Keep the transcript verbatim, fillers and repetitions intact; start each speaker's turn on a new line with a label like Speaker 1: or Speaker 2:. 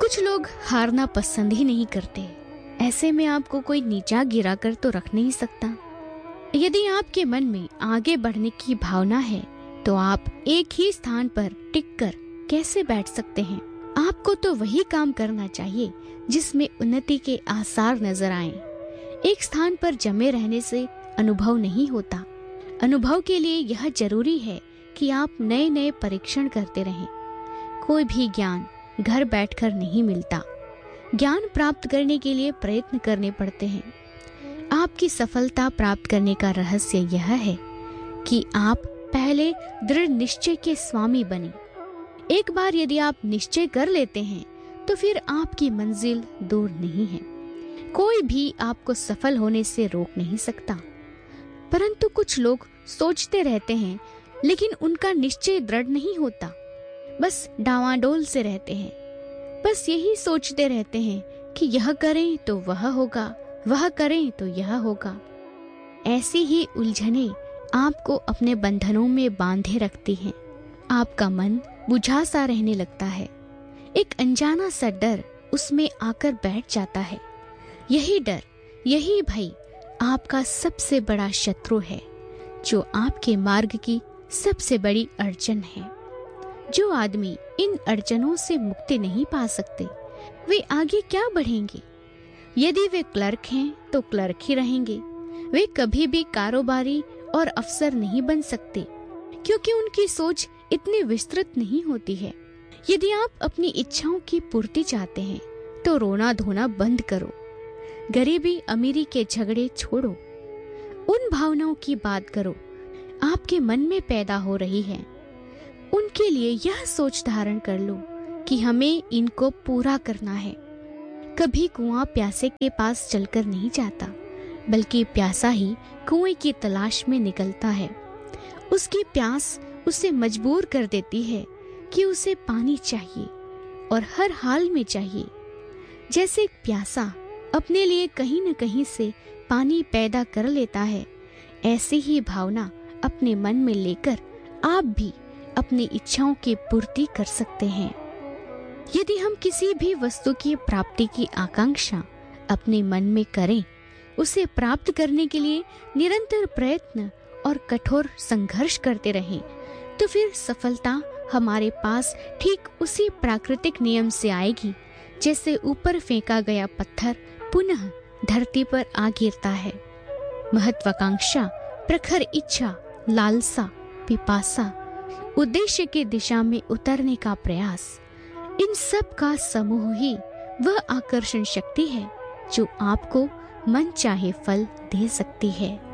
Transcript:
Speaker 1: कुछ लोग हारना पसंद ही नहीं करते। ऐसे में आपको कोई नीचा गिरा कर तो रख नहीं सकता। यदि आपके मन में आगे बढ़ने की भावना है तो आप एक ही स्थान पर टिककर कैसे बैठ सकते हैं? आपको तो वही काम करना चाहिए जिसमें उन्नति के आसार नजर आएं। एक स्थान पर जमे रहने से अनुभव नहीं होता। अनुभव के लिए यह जरूरी है कि आप नए नए परीक्षण करते रहें। कोई भी ज्ञान घर बैठकर नहीं मिलता। ज्ञान प्राप्त करने के लिए प्रयत्न करने पड़ते हैं। आपकी सफलता प्राप्त करने का रहस्य यह है कि आप पहले दृढ़ निश्चय के स्वामी बने। एक बार यदि आप निश्चय कर लेते हैं तो फिर आपकी मंजिल दूर नहीं है। कोई भी आपको सफल होने से रोक नहीं सकता। परंतु कुछ लोग सोचते रहते हैं लेकिन उनका निश्चय दृढ़ नहीं होता। बस डावाडोल से रहते हैं। बस यही सोचते रहते हैं कि यह करें तो वह होगा, वह करें तो यह होगा। ऐसी ही उलझने आपको अपने बंधनों में बांधे रखती हैं। आपका मन बुझा सा रहने लगता है। एक अनजाना सा डर उसमें आकर बैठ जाता है। यही डर, यही भय आपका सबसे बड़ा शत्रु है, जो आपके मार्ग की सबसे बड़ी अड़चन है। जो आदमी इन अड़चनों से मुक्ति नहीं पा सकते, वे आगे क्या बढ़ेंगे? यदि वे क्लर्क हैं तो क्लर्क ही रहेंगे। वे कभी भी कारोबारी और अफसर नहीं बन सकते, क्योंकि उनकी सोच इतनी विस्तृत नहीं होती है। यदि आप अपनी इच्छाओं की पूर्ति चाहते हैं तो रोना धोना बंद करो। गरीबी अमीरी के झगड़े छोड़ो। उन भावनाओं की बात करो आपके मन में पैदा हो रही है। उनके लिए यह सोच धारण कर लो कि हमें इनको पूरा करना है। कभी कुआं प्यासे के पास चलकर नहीं जाता, बल्कि प्यासा ही कुएं की तलाश में निकलता है। उसकी प्यास उसे मजबूर कर देती है कि उसे पानी चाहिए और हर हाल में चाहिए। जैसे प्यासा अपने लिए कहीं न कहीं से पानी पैदा कर लेता है, ऐसी ही भावना अपने मन में लेकर आप भी अपनी इच्छाओं की पूर्ति कर सकते हैं। यदि हम किसी भी वस्तु की प्राप्ति की आकांक्षा अपने मन में करें, उसे प्राप्त करने के लिए निरंतर प्रयत्न और कठोर संघर्ष करते रहें, तो फिर सफलता हमारे पास ठीक उसी प्राकृतिक नियम से आएगी जैसे ऊपर फेंका गया पत्थर पुनः धरती पर आ गिरता है। महत्वाकांक्षा, प्रखर इच्छा, लालसा, पिपासा, उद्देश्य की दिशा में उतरने का प्रयास, इन सब का समूह ही वह आकर्षण शक्ति है जो आपको मन चाहे फल दे सकती है।